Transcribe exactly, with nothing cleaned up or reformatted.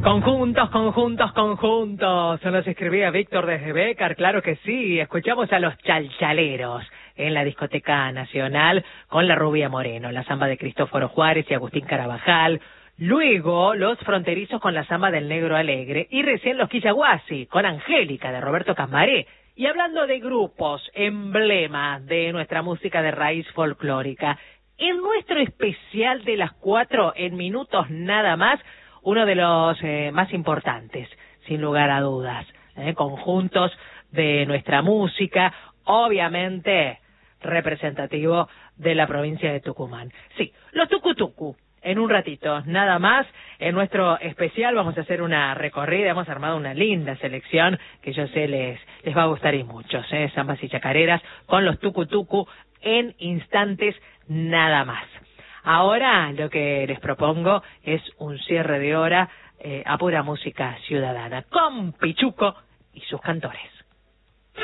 Conjuntos, conjuntos, conjuntos. Nos escribía Víctor desde Bécar, claro que sí. Escuchamos a los Chalchaleros en la Discoteca Nacional con la Rubia Moreno, la samba de Cristóforo Juárez y Agustín Carabajal. Luego, los Fronterizos con la samba del Negro Alegre. Y recién los Quillaguasi con Angélica de Roberto Casmaré. Y hablando de grupos, emblemas de nuestra música de raíz folclórica, en nuestro especial de las cuatro, en minutos nada más, uno de los eh, más importantes, sin lugar a dudas, eh, conjuntos de nuestra música, obviamente representativo de la provincia de Tucumán. Sí, los Tucutucu. En un ratito, nada más, en nuestro especial vamos a hacer una recorrida, hemos armado una linda selección que yo sé les les va a gustar y muchos, ¿eh? Zambas y chacareras con los Tucutucu en instantes nada más. Ahora lo que les propongo es un cierre de hora eh, a pura música ciudadana, con Pichuco y sus cantores.